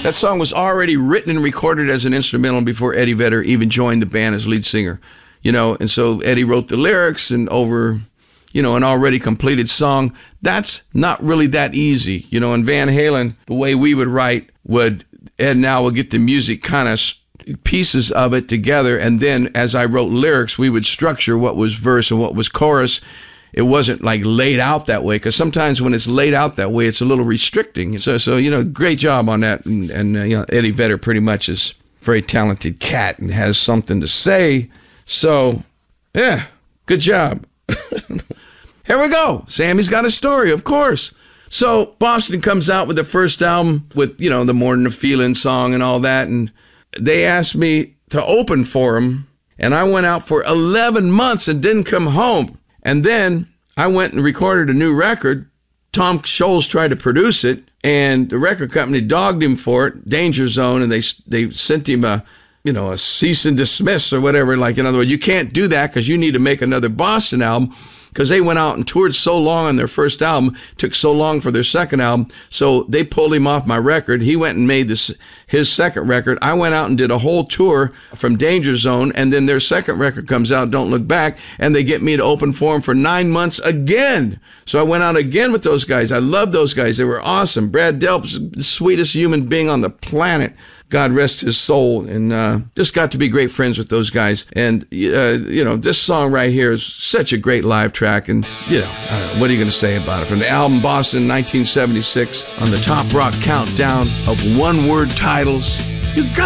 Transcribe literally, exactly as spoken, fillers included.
That song was already written and recorded as an instrumental before Eddie Vedder even joined the band as lead singer. You know, and so Eddie wrote the lyrics and over, you know, an already completed song. That's not really that easy. You know, in Van Halen, the way we would write would, Ed and Al would get the music kind of pieces of it together, and then as I wrote lyrics, we would structure what was verse and what was chorus. It wasn't like laid out that way, because sometimes when it's laid out that way, it's a little restricting. So, so you know, great job on that. And, and uh, you know, Eddie Vedder pretty much is a very talented cat and has something to say. So, yeah, good job. Here we go. Sammy's got a story, of course. So Boston comes out with the first album with, you know, the More Than a Feeling song and all that. And they asked me to open for them. And I went out for eleven months and didn't come home. And then I went and recorded a new record. Tom Scholz tried to produce it, and the record company dogged him for it, Danger Zone, and they they sent him a, you know, a cease and dismiss or whatever. Like, in other words, you can't do that because you need to make another Boston album, because they went out and toured so long on their first album, took so long for their second album, so they pulled him off my record. He went and made this his second record. I went out and did a whole tour from Danger Zone, and then their second record comes out, Don't Look Back, and they get me to open for them for nine months again. So I went out again with those guys. I love those guys. They were awesome. Brad Delp's the sweetest human being on the planet. God rest his soul, and uh, just got to be great friends with those guys. And, uh, you know, this song right here is such a great live track, and, you know, I don't know, what are you going to say about it? From the album Boston, nineteen seventy-six, on the Top Rock Countdown of one-word titles, you got